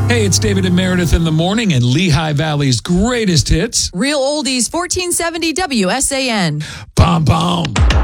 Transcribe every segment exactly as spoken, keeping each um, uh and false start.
Hey, it's David and Meredith in the morning and Lehigh Valley's greatest hits. Real oldies, fourteen seventy W S A N. Bom, bom.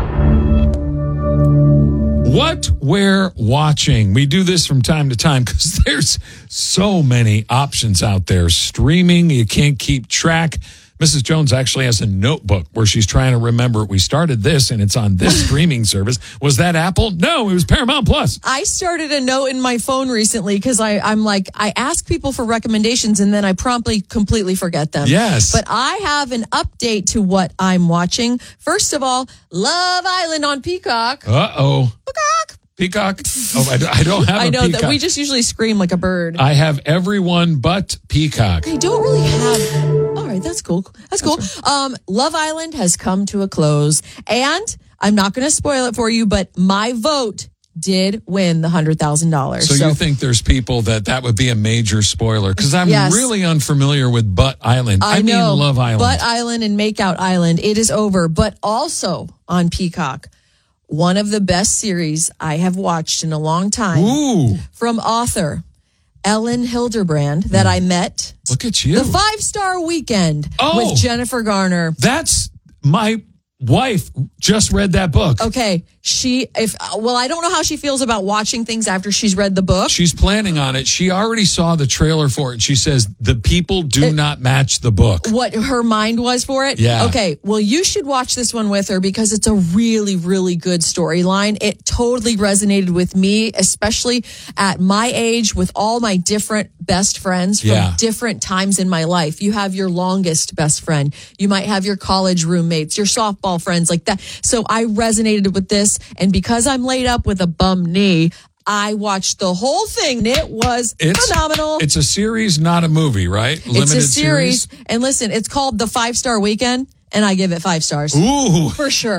What we're watching. We do this from time to time because there's so many options out there. Streaming, you can't keep track. Missus Jones actually has a notebook where she's trying to remember. We started this and it's on this streaming service. Was that Apple? No, it was Paramount Plus. I started a note in my phone recently because I'm like, I ask people for recommendations and then I promptly completely forget them. Yes. But I have an update to what I'm watching. First of all, Love Island on Peacock. Uh-oh. Peacock. Peacock? Oh, I, I don't have a I know Peacock. that we just usually scream like a bird. I have everyone but Peacock. I don't really have... All right, that's cool. That's cool. Um, Love Island has come to a close. And I'm not going to spoil it for you, but my vote did win the one hundred thousand dollars. So, so you think there's people that that would be a major spoiler? Because I'm yes. really unfamiliar with Butt Island. I, I mean know, Love Island. Butt Island and Makeout Island. It is over. But also on Peacock, one of the best series I have watched in a long time. Ooh. From author Ellen Hilderbrand that I met. Look at you. The Five Star Weekend oh, with Jennifer Garner. That's my wife just read that book. Okay. She, if, well, I don't know how she feels about watching things after she's read the book. She's planning on it. She already saw the trailer for it. And she says the people do it, not match the book. What her mind was for it? Yeah. Okay. Well, you should watch this one with her because it's a really, really good storyline. It totally resonated with me, especially at my age with all my different best friends from yeah. different times in my life. You have your longest best friend. You might have your college roommates, your softball friends like that. So I resonated with this. And because I'm laid up with a bum knee, I watched the whole thing. And it was it's, phenomenal. It's a series, not a movie, right? It's Limited a series. series. And listen, it's called The Five Star Weekend. And I give it five stars. Ooh. For sure.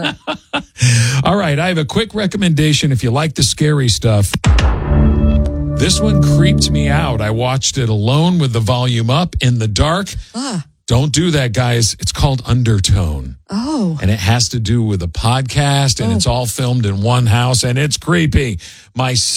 All right. I have a quick recommendation if you like the scary stuff. This one creeped me out. I watched it alone with the volume up in the dark. Ah. Don't do that, guys. It's called Undertone. Oh. And it has to do with a podcast, and oh. it's all filmed in one house, and it's creepy. My